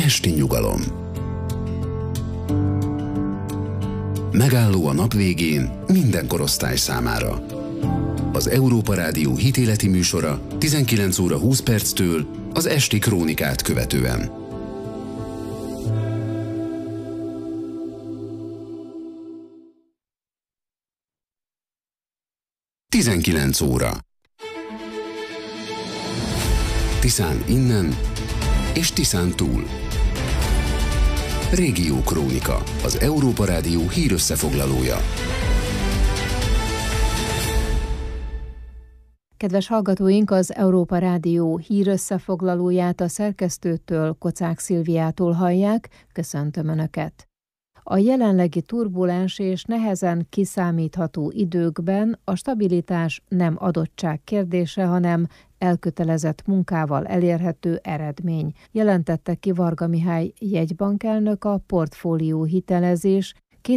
esti nyugalom. Megálló a nap végén minden korosztály számára. Az Európa Rádió hitéleti műsora 19 óra 20 perctől az esti krónikát követően. Tizenkilenc óra. Tiszán innen és Tiszán túl. Régió Krónika, az Európa Rádió hírösszefoglalója. Kedves hallgatóink, az Európa Rádió hírösszefoglalóját a szerkesztőtől, Kocák Szilviától hallják. Köszöntöm Önöket! A jelenlegi turbulens és nehezen kiszámítható időkben a stabilitás nem adottság kérdése, hanem elkötelezett munkával elérhető eredmény, jelentette ki Varga Mihály jegybankelnök a Portfólió hitelezés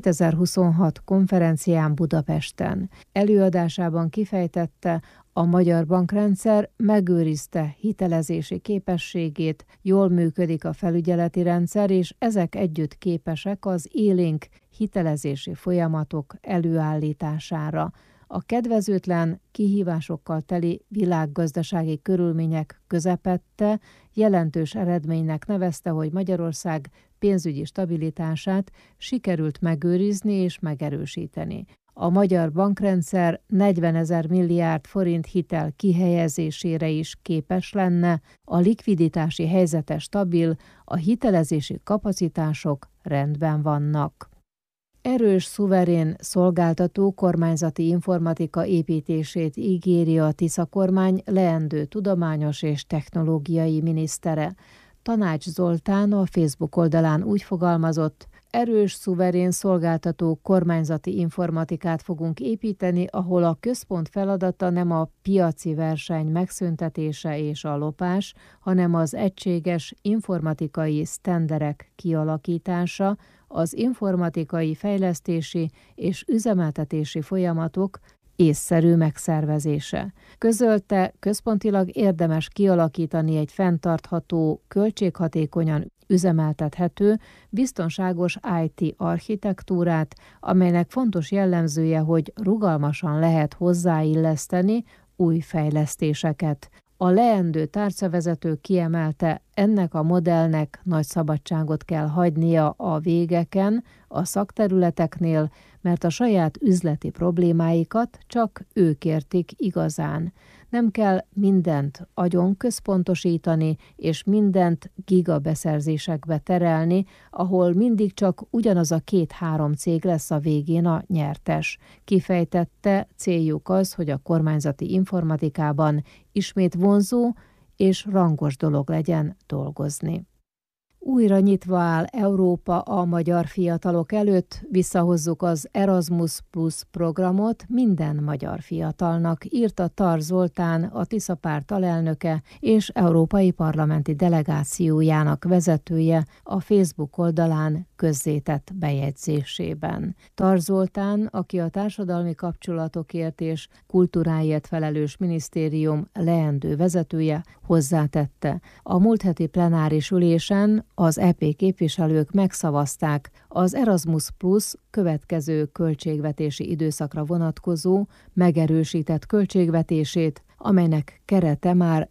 2026 konferencián Budapesten. Előadásában kifejtette, a magyar bankrendszer megőrizte hitelezési képességét, jól működik a felügyeleti rendszer, és ezek együtt képesek az élénk hitelezési folyamatok előállítására. A kedvezőtlen, kihívásokkal teli világgazdasági körülmények közepette jelentős eredménynek nevezte, hogy Magyarország pénzügyi stabilitását sikerült megőrizni és megerősíteni. A magyar bankrendszer 40 000 milliárd forint hitel kihelyezésére is képes lenne, a likviditási helyzete stabil, a hitelezési kapacitások rendben vannak. Erős, szuverén, szolgáltató kormányzati informatika építését ígéri a Tisza kormány leendő tudományos és technológiai minisztere. Tanács Zoltán a Facebook oldalán úgy fogalmazott, erős, szuverén, szolgáltató kormányzati informatikát fogunk építeni, ahol a központ feladata nem a piaci verseny megszüntetése és a lopás, hanem az egységes informatikai sztenderek kialakítása, az informatikai fejlesztési és üzemeltetési folyamatok észszerű megszervezése. Közölte, központilag érdemes kialakítani egy fenntartható, költséghatékonyan üzemeltethető, biztonságos IT architektúrát, amelynek fontos jellemzője, hogy rugalmasan lehet hozzáilleszteni új fejlesztéseket. A leendő tárcavezető kiemelte, ennek a modellnek nagy szabadságot kell hagynia a végeken, a szakterületeknél, mert a saját üzleti problémáikat csak ők értik igazán. Nem kell mindent agyon központosítani, és mindent gigabeszerzésekbe terelni, ahol mindig csak ugyanaz a 2-3 cég lesz a végén a nyertes. Kifejtette, céljuk az, hogy a kormányzati informatikában ismét vonzó és rangos dolog legyen dolgozni. Újra nyitva áll Európa a magyar fiatalok előtt, visszahozzuk az Erasmus Plus programot minden magyar fiatalnak, írta Tar Zoltán, a Tisza párt alelnöke és európai parlamenti delegációjának vezetője a Facebook oldalán közzétett bejegyzésében. Tar Zoltán, aki a társadalmi kapcsolatokért és kultúráért felelős minisztérium leendő vezetője, hozzátette. A múlt heti plenáris ülésen az EP képviselők megszavazták az Erasmus Plus következő költségvetési időszakra vonatkozó megerősített költségvetését, amelynek kerete már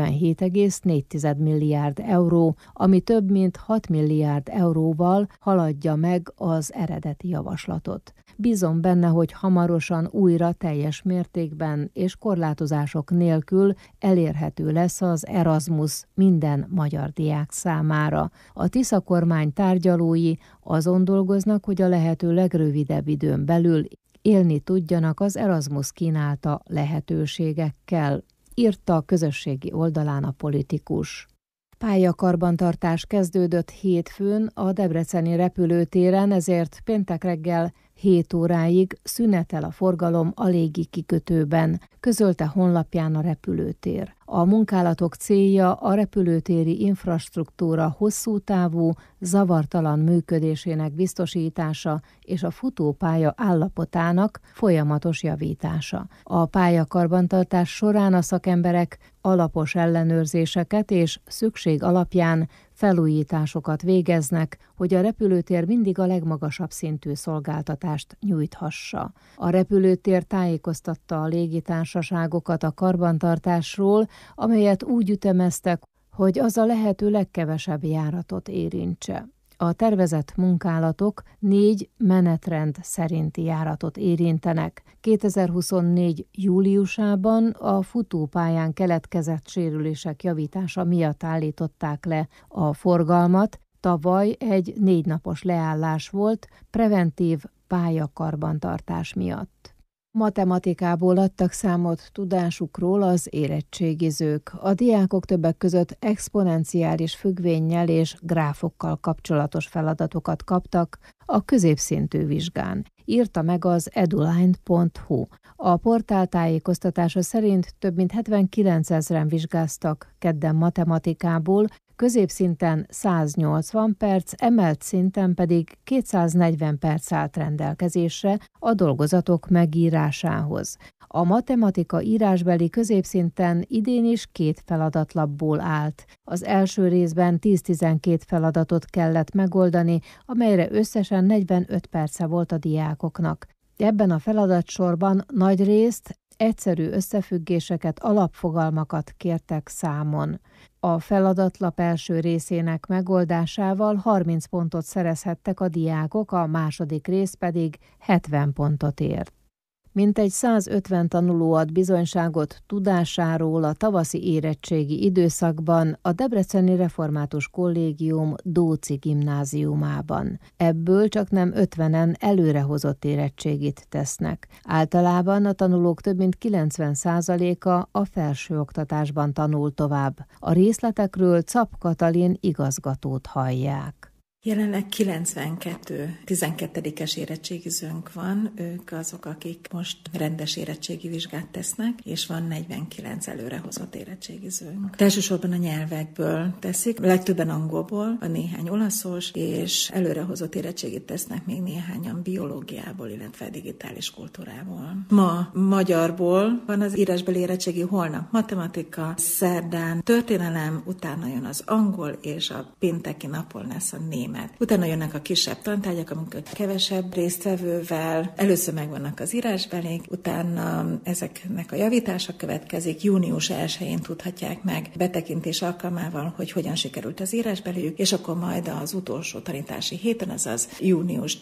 47,4 milliárd euró, ami több mint 6 milliárd euróval haladja meg az eredeti javaslatot. Bízom benne, hogy hamarosan újra teljes mértékben és korlátozások nélkül elérhető lesz az Erasmus minden magyar diák számára. A Tisza kormány tárgyalói azon dolgoznak, hogy a lehető legrövidebb időn belül élni tudjanak az Erasmus kínálta lehetőségekkel, írta a közösségi oldalán a politikus. Pályakarbantartás kezdődött hétfőn a debreceni repülőtéren, ezért péntek reggel 7 óráig szünetel a forgalom a légi kikötőben, közölte honlapján a repülőtér. A munkálatok célja a repülőtéri infrastruktúra hosszú távú, zavartalan működésének biztosítása és a futópálya állapotának folyamatos javítása. A pályakarbantartás során a szakemberek alapos ellenőrzéseket és szükség alapján felújításokat végeznek, hogy a repülőtér mindig a legmagasabb szintű szolgáltatást nyújthassa. A repülőtér tájékoztatta a légitársaságokat a karbantartásról, amelyet úgy ütemeztek, hogy az a lehető legkevesebb járatot érintse. A tervezett munkálatok 4 menetrend szerinti járatot érintenek. 2024. júliusában a futópályán keletkezett sérülések javítása miatt állították le a forgalmat. Tavaly egy 4 napos leállás volt preventív pályakarbantartás miatt. Matematikából adtak számot tudásukról az érettségizők. A diákok többek között exponenciális függvénnyel és gráfokkal kapcsolatos feladatokat kaptak a középszintű vizsgán, írta meg az eduline.hu. A portál tájékoztatása szerint több mint 79 000-en vizsgáztak kedden matematikából, középszinten 180 perc, emelt szinten pedig 240 perc állt rendelkezésre a dolgozatok megírásához. A matematika írásbeli középszinten idén is 2 feladatlapból állt. Az első részben 10-12 feladatot kellett megoldani, amelyre összesen 45 perce volt a diákoknak. Ebben a feladatsorban nagyrészt egyszerű összefüggéseket, alapfogalmakat kértek számon. A feladatlap első részének megoldásával 30 pontot szerezhettek a diákok, a második rész pedig 70 pontot ért. Mintegy 150 tanuló ad bizonyságot tudásáról a tavaszi érettségi időszakban a Debreceni Református Kollégium Dóczy gimnáziumában. Ebből csaknem 50-en előrehozott érettségit tesznek. Általában a tanulók több mint 90%-a a felsőoktatásban tanul tovább. A részletekről Czap Katalin igazgatót hallják. Jelenleg 92 12-es érettségizőnk van, ők azok, akik most rendes érettségi vizsgát tesznek, és van 49 előrehozott érettségizőnk. Elsősorban a nyelvekből teszik, legtöbben angolból, a néhány olaszos, és előrehozott érettségit tesznek még néhányan biológiából, illetve digitális kultúrából. Ma magyarból van az írásbeli érettségi, holnap matematika, szerdán történelem, utána jön az angol, és a pénteki napon lesz a német. Utána jönnek a kisebb tantárgyak, amikor kevesebb résztvevővel, először megvannak az írásbelék, utána ezeknek a javítása következik, június 1-én tudhatják meg betekintés alkalmával, hogy hogyan sikerült az írásbeléjük, és akkor majd az utolsó tanítási héten, azaz június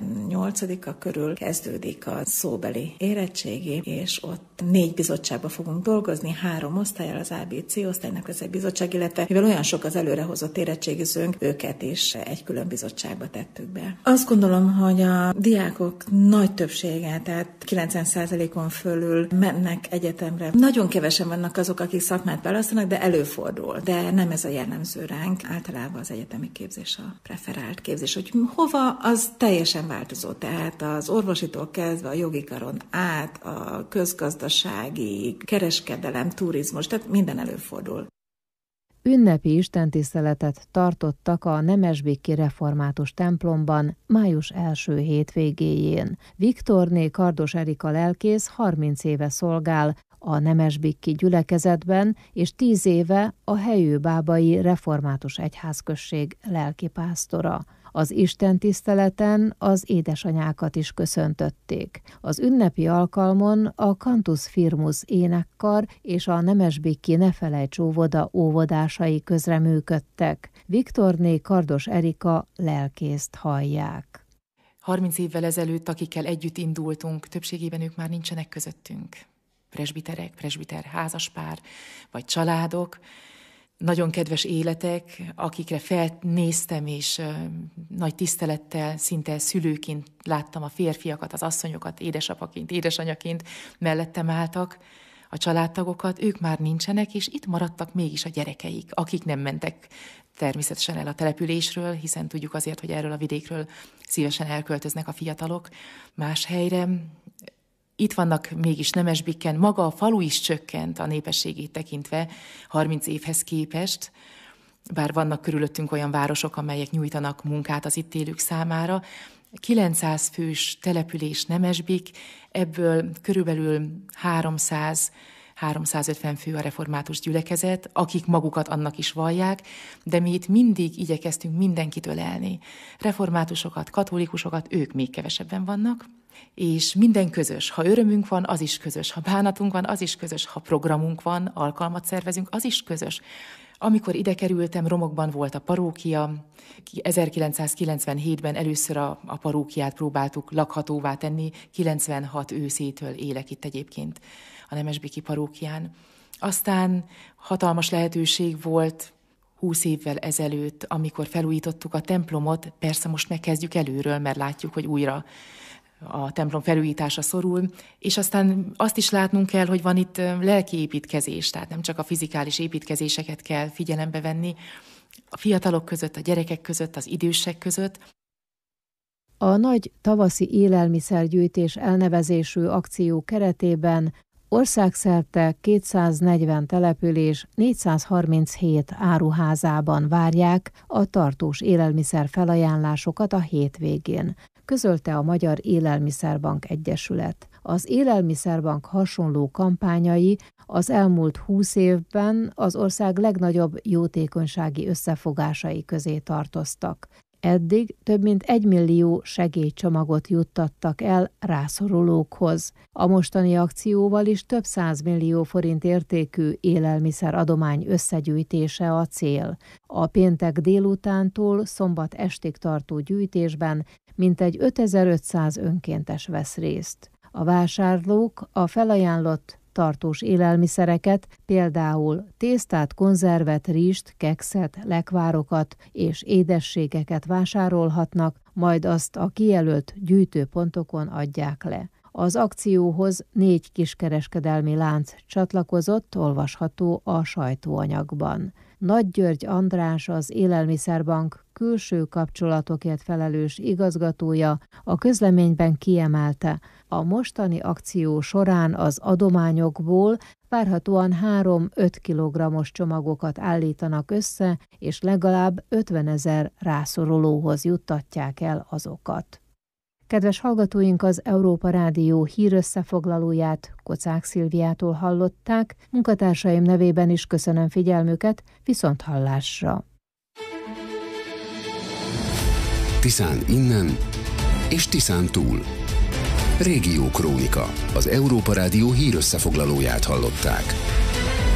18-a körül kezdődik a szóbeli érettségi, és ott 4 bizottságba fogunk dolgozni, 3 osztállyal, az ABC osztálynak lesz egy bizottság, illetve mivel olyan sok az előrehozott érettségizőnk, őket is egy külön bizottságba tettük be. Azt gondolom, hogy a diákok nagy többsége, tehát 90%-on fölül mennek egyetemre. Nagyon kevesen vannak azok, akik szakmát választanak, de előfordul. De nem ez a jellemző ránk. Általában az egyetemi képzés a preferált képzés. Hogy hova, az teljesen változó. Tehát az orvositól kezdve a jogi karon át, a közgazdasági, kereskedelem, turizmus, tehát minden előfordul. Ünnepi istentiszteletet tartottak a Nemesbikki református templomban május 1. hétvégéjén. Viktorné Kardos Erika lelkész 30 éve szolgál a Nemesbikki gyülekezetben, és 10 éve a Helyőbábai Református Egyházközség lelkipásztora. Az istentiszteleten az édesanyákat is köszöntötték. Az ünnepi alkalmon a Cantus Firmus énekkar és a Nemesbikki Ne felejts óvoda óvodásai közreműködtek. Viktorné Kardos Erika lelkészt hallják. 30 évvel ezelőtt, akikkel együtt indultunk, többségében ők már nincsenek közöttünk. Presbiterek, presbiter házaspár, vagy családok, nagyon kedves életek, akikre felnéztem, és nagy tisztelettel, szinte szülőként láttam a férfiakat, az asszonyokat, édesapaként, édesanyaként mellettem álltak, a családtagokat, ők már nincsenek, és itt maradtak mégis a gyerekeik, akik nem mentek természetesen el a településről, hiszen tudjuk azért, hogy erről a vidékről szívesen elköltöznek a fiatalok más helyre. Itt vannak mégis Nemesbikken, maga a falu is csökkent a népességét tekintve 30 évhez képest, bár vannak körülöttünk olyan városok, amelyek nyújtanak munkát az itt élők számára. 900 fős település Nemesbik, ebből körülbelül 300 350 fő a református gyülekezet, akik magukat annak is vallják, de mi itt mindig igyekeztünk mindenkit ölelni. Reformátusokat, katolikusokat, ők még kevesebben vannak, és minden közös. Ha örömünk van, az is közös. Ha bánatunk van, az is közös. Ha programunk van, alkalmat szervezünk, az is közös. Amikor ide kerültem, Romokban volt a parókia. 1997-ben először a parókiát próbáltuk lakhatóvá tenni. 96 őszétől élek itt egyébként a Nemesbiki parókián. Aztán hatalmas lehetőség volt 20 évvel ezelőtt, amikor felújítottuk a templomot. Persze most megkezdjük előről, mert látjuk, hogy újra a templom felújítása szorul, és aztán azt is látnunk kell, hogy van itt lelki építkezés, tehát nem csak a fizikális építkezéseket kell figyelembe venni, a fiatalok között, a gyerekek között, az idősek között. A nagy tavaszi élelmiszergyűjtés elnevezésű akció keretében országszerte 240 település 437 áruházában várják a tartós élelmiszer felajánlásokat a hétvégén, közölte a Magyar Élelmiszerbank Egyesület. Az Élelmiszerbank hasonló kampányai az elmúlt 20 évben az ország legnagyobb jótékonysági összefogásai közé tartoztak. Eddig több mint 1 millió segélycsomagot juttattak el rászorulókhoz. A mostani akcióval is több 100 millió forint értékű élelmiszeradomány összegyűjtése a cél. A péntek délutántól szombat estig tartó gyűjtésben mintegy 5500 önkéntes vesz részt. A vásárlók a felajánlott tartós élelmiszereket, például tésztát, konzervet, rizst, kekszet, lekvárokat és édességeket vásárolhatnak, majd azt a kijelölt gyűjtőpontokon adják le. Az akcióhoz 4 kiskereskedelmi lánc csatlakozott, olvasható a sajtóanyagban. Nagy György András, az Élelmiszerbank külső kapcsolatokért felelős igazgatója a közleményben kiemelte, a mostani akció során az adományokból várhatóan 3-5 kilogrammos csomagokat állítanak össze, és legalább 50 000 rászorulóhoz juttatják el azokat. Kedves hallgatóink, az Európa Rádió hírösszefoglalóját Kocák Szilviától hallották, munkatársaim nevében is köszönöm figyelmüket, viszonthallásra! Tiszán innen és Tiszán túl. Régió Krónika, az Európa Rádió hírösszefoglalóját hallották.